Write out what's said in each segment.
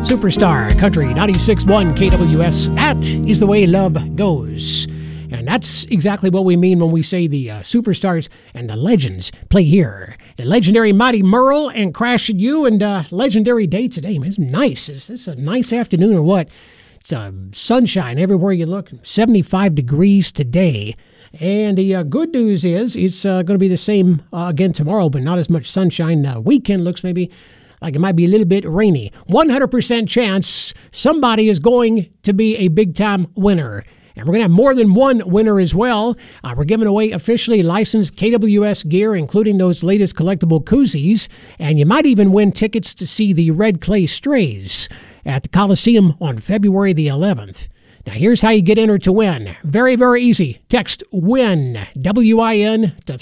Superstar Country 96.1 KWS. That is the way love goes. And that's exactly what we mean when we say the superstars and the legends play here. The legendary Mighty Merle and Crash and You, and legendary day today. Man, it's nice. Is this a nice afternoon or what? It's sunshine everywhere you look. 75 degrees today. And the good news is it's going to be the same again tomorrow, but not as much sunshine. Weekend looks maybe like it might be a little bit rainy. 100% chance somebody is going to be a big-time winner. And we're going to have more than one winner as well. We're giving away officially licensed KWS gear, including those latest collectible koozies. And you might even win tickets to see the Red Clay Strays at the Coliseum on February the 11th. Now, here's how you get entered to win. Very, very easy. Text WIN, W-I-N, to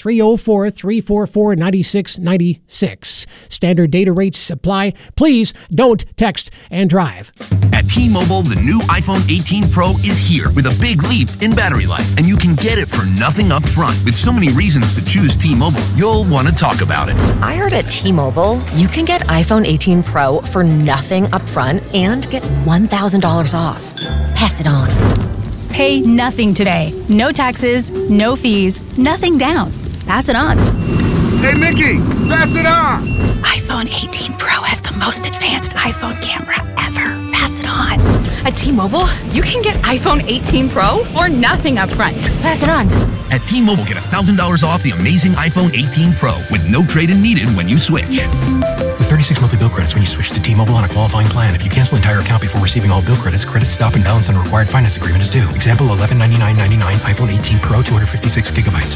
304-344-9696. Standard data rates apply. Please don't text and drive. At T-Mobile, the new iPhone 18 Pro is here with a big leap in battery life, and you can get it for nothing up front. With so many reasons to choose T-Mobile, you'll want to talk about it. I heard at T-Mobile, you can get iPhone 18 Pro for nothing up front and get $1,000 off. Pass it on. Pay nothing today. No taxes, no fees, nothing down. Pass it on. Hey, Mickey, pass it on. iPhone 18 Pro has the most advanced iPhone camera ever. Pass it on. At T-Mobile, you can get iPhone 18 Pro for nothing up front. Pass it on. At T-Mobile, get $1,000 off the amazing iPhone 18 Pro with no trade-in needed when you switch. With 36 monthly bill credits when you switch to T-Mobile on a qualifying plan. If you cancel an entire account before receiving all bill credits, credit stop and balance on a required finance agreement is due. Example, $1199.99 iPhone 18 Pro, 256 gigabytes.